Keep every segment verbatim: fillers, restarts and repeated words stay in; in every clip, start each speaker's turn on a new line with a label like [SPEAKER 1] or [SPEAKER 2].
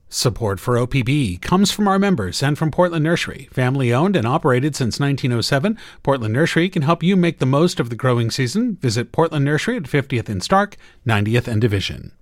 [SPEAKER 1] Support for O P B comes from our members and from Portland Nursery. Family owned and operated since nineteen oh seven, Portland Nursery can help you make the most of the growing season. Visit Portland Nursery at fiftieth and Stark, ninetieth and Division.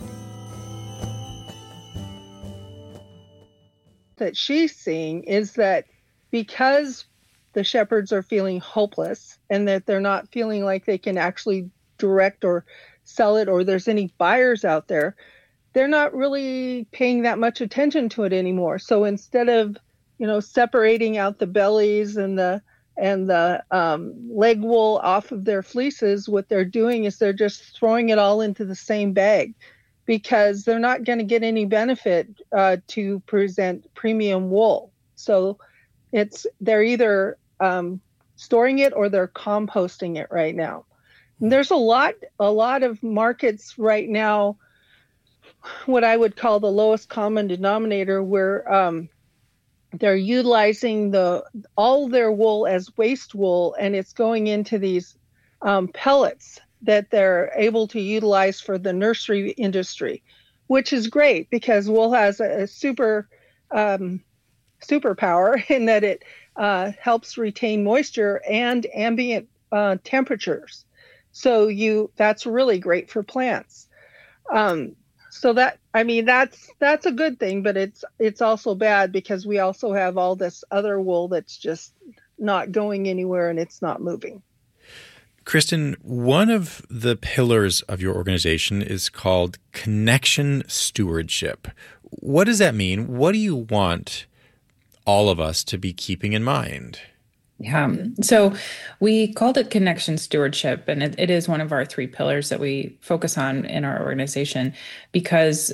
[SPEAKER 2] That she's seeing is that because the shepherds are feeling hopeless and that they're not feeling like they can actually direct or sell it or there's any buyers out there, they're not really paying that much attention to it anymore. So instead of, you know, separating out the bellies and the and the um, leg wool off of their fleeces, what they're doing is they're just throwing it all into the same bag because they're not going to get any benefit uh, to present premium wool. So it's they're either um, storing it or they're composting it right now. And there's a lot, a lot of markets right now, what I would call the lowest common denominator, where um, they're utilizing the all their wool as waste wool, and it's going into these um, pellets that they're able to utilize for the nursery industry, which is great because wool has a, a super um, superpower in that it uh, helps retain moisture and ambient uh, temperatures. So you that's really great for plants. Um, So that, I mean, that's that's a good thing, but it's it's also bad because we also have all this other wool that's just not going anywhere and it's not moving.
[SPEAKER 3] Kristen, one of the pillars of your organization is called Connection Stewardship. What does that mean? What do you want all of us to be keeping in mind?
[SPEAKER 4] Yeah. So we called it Connection Stewardship, and it, it is one of our three pillars that we focus on in our organization because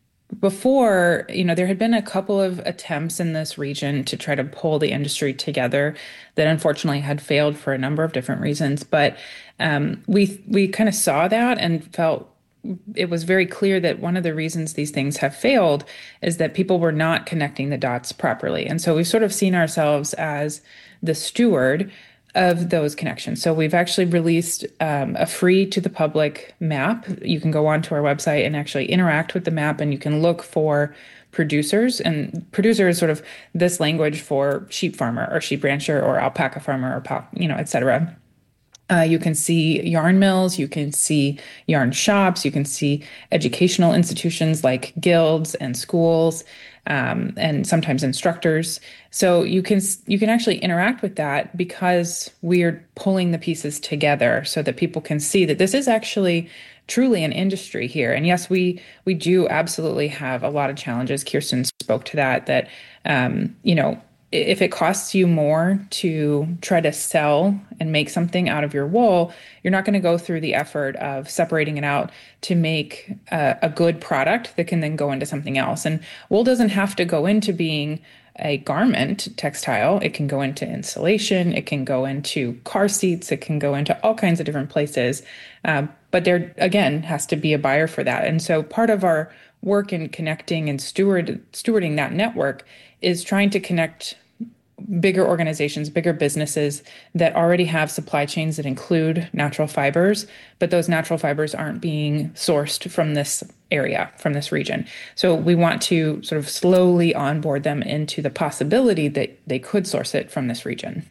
[SPEAKER 4] before, you know, there had been a couple of attempts in this region to try to pull the industry together that unfortunately had failed for a number of different reasons. But um, we we kind of saw that and felt it was very clear that one of the reasons these things have failed is that people were not connecting the dots properly. And so we've sort of seen ourselves as the steward of those connections. So we've actually released um, a free to the public map. You can go onto our website and actually interact with the map, and you can look for producers. And producer is sort of this language for sheep farmer or sheep rancher or alpaca farmer or, you know, et cetera. Uh, you can see yarn mills, you can see yarn shops, you can see educational institutions like guilds and schools, um, and sometimes instructors. So you can you can actually interact with that because we're pulling the pieces together so that people can see that this is actually truly an industry here. And yes, we we do absolutely have a lot of challenges. Kirsten spoke to that, that, um, you know, if it costs you more to try to sell and make something out of your wool, you're not going to go through the effort of separating it out to make a, a good product that can then go into something else. And wool doesn't have to go into being a garment textile. It can go into insulation. It can go into car seats. It can go into all kinds of different places. Um, but there, again, has to be a buyer for that. And so part of our work in connecting and steward, stewarding that network is trying to connect bigger organizations, bigger businesses that already have supply chains that include natural fibers, but those natural fibers aren't being sourced from this area, from this region. So we want to sort of slowly onboard them into the possibility that they could source it from this region.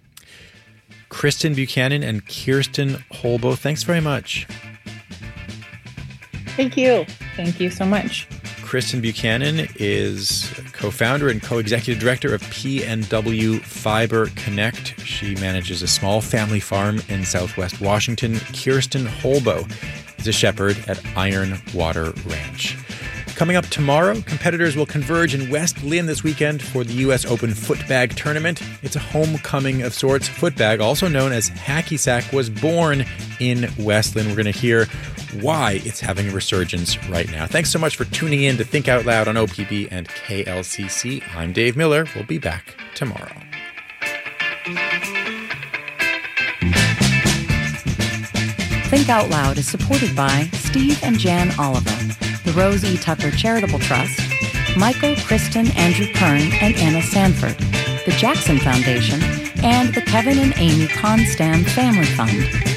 [SPEAKER 3] Kristen Buchanan and Kirsten Holbo, thanks very much.
[SPEAKER 2] Thank you.
[SPEAKER 4] Thank you so much.
[SPEAKER 3] Kristen Buchanan is co-founder and co-executive director of P and W Fiber Connect. She manages a small family farm in Southwest Washington. Kirsten Holbo is a shepherd at Iron Water Ranch. Coming up tomorrow, competitors will converge in West Lynn this weekend for the U S Open Footbag Tournament. It's a homecoming of sorts. Footbag, also known as hacky sack, was born in West Lynn. We're going to hear why it's having a resurgence right now. Thanks so much for tuning in to Think Out Loud on O P B and K L C C. I'm Dave Miller. We'll be back tomorrow.
[SPEAKER 5] Think Out Loud is supported by Steve and Jan Oliver, the Rose E. Tucker Charitable Trust, Michael, Kristen, Andrew Kern, and Anna Sanford, the Jackson Foundation, and the Kevin and Amy Constam Family Fund.